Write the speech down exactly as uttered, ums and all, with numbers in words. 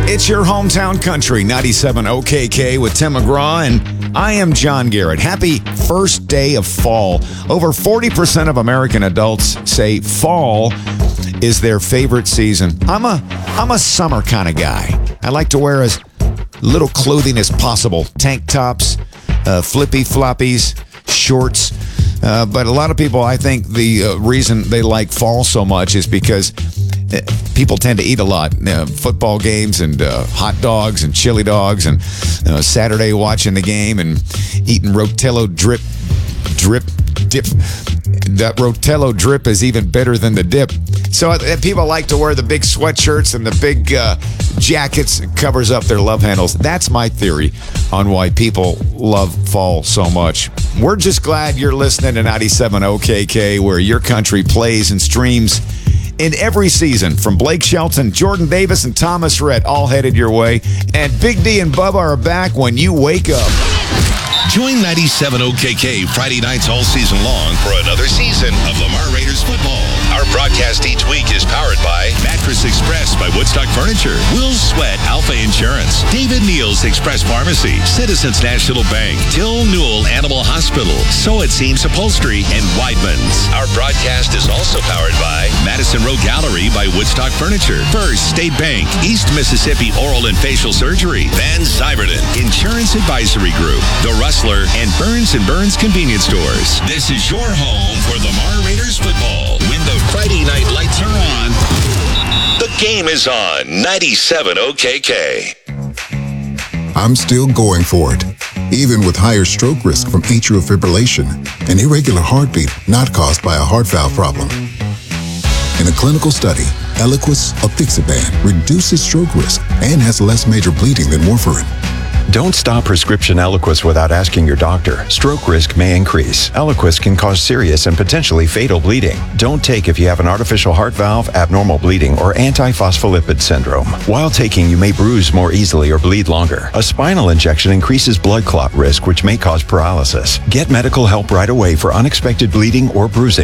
It's your hometown country, ninety-seven O K K with Tim McGraw, and I am John Garrett. Happy first day of fall. Over forty percent of American adults say fall is their favorite season. I'm a I'm a summer kind of guy. I like to wear as little clothing as possible. Tank tops, uh, flippy floppies, shorts. Uh, but a lot of people, I think the uh, reason they like fall so much is because uh, people tend to eat a lot. Uh, football games and uh, hot dogs and chili dogs, and uh, Saturday watching the game and eating Rotello drip, drip, dip. That Rotello drip is even better than the dip. So uh, people like to wear the big sweatshirts and the big uh, jackets. It covers up their love handles. That's my theory on why people love fall so much. We're just glad you're listening to ninety-seven O K K, where your country plays and streams in every season. From Blake Shelton, Jordan Davis, and Thomas Rhett, all headed your way. And Big D and Bubba are back when you wake up. Join ninety-seven O K K Friday nights all season long for another season of Lamar Raiders football. Our broadcast each week is powered by Mattress Express by Woodstock Furniture, Will's Sweat Alpha Insurance, David Neal's Express Pharmacy, Citizens National Bank, Till Newell Animal Hospital, So It Seems Upholstery, and Weidman's. Our broadcast is also powered by Madison Row Gallery by Woodstock Furniture, First State Bank, East Mississippi Oral and Facial Surgery, Van Zyverden Insurance Advisory Group, The Rustler, and Burns and Burns Convenience Stores. This is your home for Lamar Raiders football. When the Friday night lights are on, the game is on ninety-seven O K K. I'm still going for it, even with higher stroke risk from atrial fibrillation, an irregular heartbeat not caused by a heart valve problem. In a clinical study, Eliquis apixaban reduces stroke risk and has less major bleeding than warfarin. Don't stop prescription Eliquis without asking your doctor. Stroke risk may increase. Eliquis can cause serious and potentially fatal bleeding. Don't take if you have an artificial heart valve, abnormal bleeding, or antiphospholipid syndrome. While taking, you may bruise more easily or bleed longer. A spinal injection increases blood clot risk, which may cause paralysis. Get medical help right away for unexpected bleeding or bruising.